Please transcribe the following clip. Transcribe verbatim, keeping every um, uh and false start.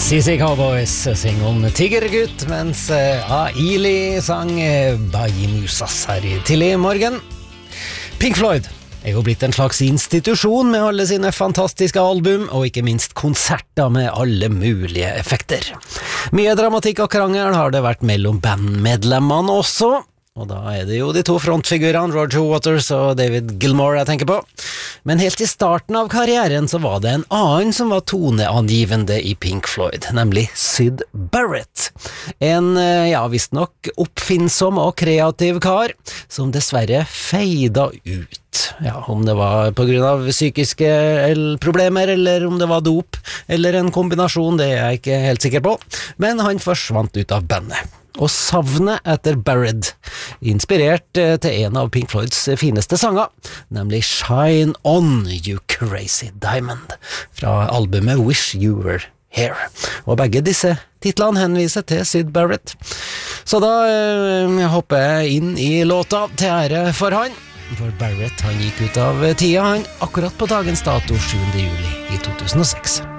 C C Cowboys synger om Tigergutt, mens Aili sang Bayi Musas her i tidlig morgen. Pink Floyd er jo blitt en slags institusjon med alle sine fantastiske album, og ikke minst konserter med alle mulige effekter. Mye dramatikk og krangel har det vært mellom bandmedlemmene også, og da er det jo de to frontfigurene, Roger Waters og David Gilmour, jeg tenker på. Men helt i starten av karrieren så var det en annen som var toneangivende i Pink Floyd, nemlig Syd Barrett. En, ja, visst nok oppfinnsom og kreativ kar, som dessverre feida ut. Ja, om det var på grunn av psykiske problemer, eller om det var dop, eller en kombinasjon, det er jeg ikke helt sikker på. Men han forsvant ut av bandet. Og savnet etter Barrett, inspirert til en av Pink Floyds fineste sanger, nemlig Shine On, You Crazy Diamond, fra albumet Wish You Were Here. Og begge disse titlene henviser til Syd Barrett. Så da eh, hopper jeg inn i låta til ære for han, for Barrett han gikk ut av tida han akkurat på dagens dato sjuende juli i to tusen og seks.